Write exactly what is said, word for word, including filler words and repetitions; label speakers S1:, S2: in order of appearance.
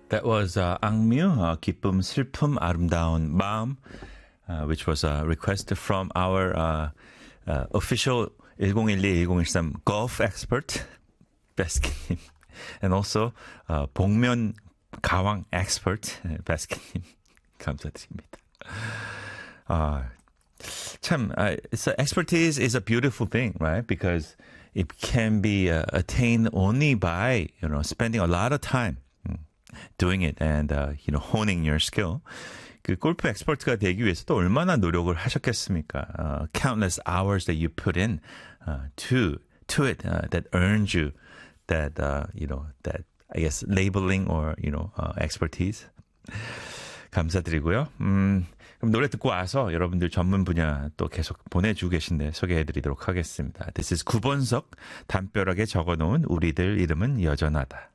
S1: That was uh, 악뮤, uh, 기쁨, 슬픔, 아름다운 마음, uh, which was a request from our uh, uh, official 일공일이 일공일삼 golf expert, 베스키님, and also uh, 복면 가왕 expert, 베스키님, 감사드립니다. Uh, 참, uh, so expertise is a beautiful thing, right? Because it can be uh, attained only by, you know, spending a lot of time doing it and uh, you know honing your skill. 그 골프 엑스퍼트가 되기 위해서 또 얼마나 노력을 하셨겠습니까? Uh, countless hours that you put in uh, to to it uh, that earned you that uh, you know that I guess labeling or you know uh, expertise. 감사드리고요. 음, 그럼 노래 듣고 와서 여러분들 전문 분야 또 계속 보내주고 계신데 소개해드리도록 하겠습니다. This is 구본석 담벼락에 적어놓은 우리들 이름은 여전하다.